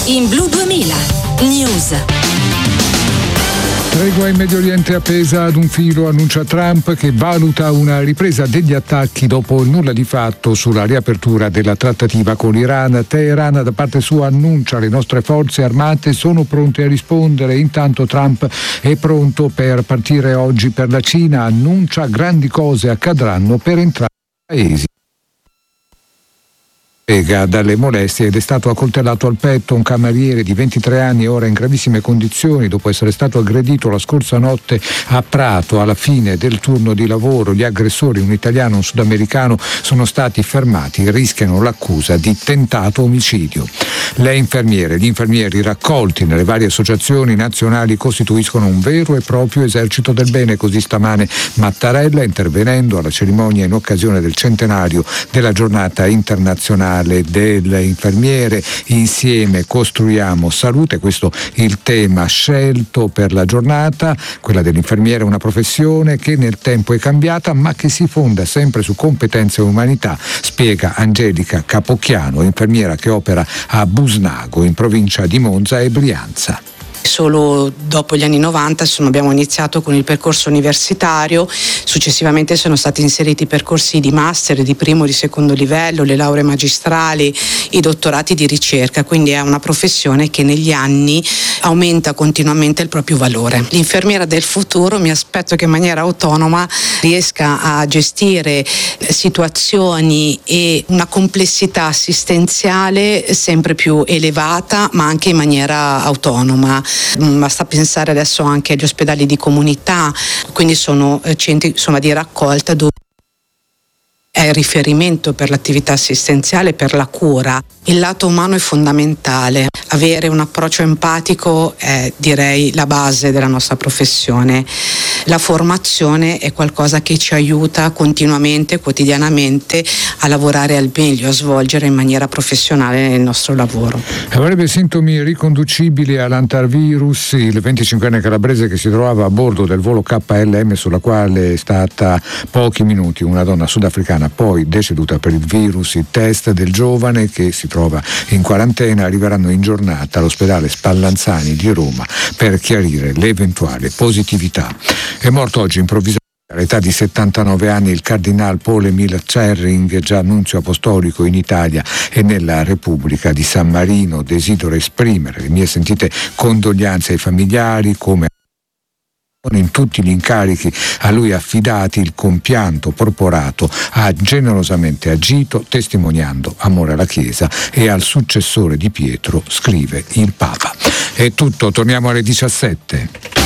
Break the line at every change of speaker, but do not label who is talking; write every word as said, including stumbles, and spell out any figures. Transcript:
in Blu duemila News.
Tregua in Medio Oriente appesa ad un filo, annuncia Trump che valuta una ripresa degli attacchi dopo il nulla di fatto sulla riapertura della trattativa con l'Iran. Teheran da parte sua annuncia le nostre forze armate sono pronte a rispondere. Intanto Trump è pronto per partire oggi per la Cina, annuncia grandi cose accadranno per entrambi i paesi. Dalle molestie ed è stato accoltellato al petto un cameriere di ventitré anni, ora in gravissime condizioni dopo essere stato aggredito la scorsa notte a Prato alla fine del turno di lavoro. Gli aggressori, un italiano e un sudamericano, sono stati fermati, rischiano l'accusa di tentato omicidio. Le infermiere, gli infermieri raccolti nelle varie associazioni nazionali costituiscono un vero e proprio esercito del bene, così stamane Mattarella intervenendo alla cerimonia in occasione del centenario della giornata internazionale delle infermiere. Insieme costruiamo salute, questo è il tema scelto per la giornata. Quella dell'infermiere è una professione che nel tempo è cambiata ma che si fonda sempre su competenze e umanità, spiega Angelica Capocchiano, infermiera che opera a Busnago in provincia di Monza e Brianza.
Solo dopo gli anni novanta abbiamo iniziato con il percorso universitario, successivamente sono stati inseriti percorsi di master di primo e di secondo livello, le lauree magistrali, i dottorati di ricerca, quindi è una professione che negli anni aumenta continuamente il proprio valore. L'infermiera del futuro mi aspetto che in maniera autonoma riesca a gestire situazioni e una complessità assistenziale sempre più elevata, ma anche in maniera autonoma. Basta pensare adesso anche agli ospedali di comunità, quindi sono centri insomma di raccolta dove è riferimento per l'attività assistenziale, per la cura. Il lato umano è fondamentale, avere un approccio empatico è, direi, la base della nostra professione. La formazione è qualcosa che ci aiuta continuamente, quotidianamente a lavorare al meglio, a svolgere in maniera professionale il nostro lavoro.
Avrebbe sintomi riconducibili all'antivirus il venticinquenne calabrese che si trovava a bordo del volo K L M sulla quale è stata pochi minuti una donna sudafricana poi deceduta per il virus. I test del giovane, che si trova in quarantena, arriveranno in giornata all'ospedale Spallanzani di Roma per chiarire l'eventuale positività. È morto oggi improvvisamente all'età di settantanove anni il cardinal Paul-Émile Tsering, già nunzio apostolico in Italia e nella Repubblica di San Marino. Desidero esprimere le mie sentite condoglianze ai familiari, come in tutti gli incarichi a lui affidati. Il compianto porporato ha generosamente agito testimoniando amore alla Chiesa e al successore di Pietro, scrive il Papa. È tutto, torniamo alle diciassette.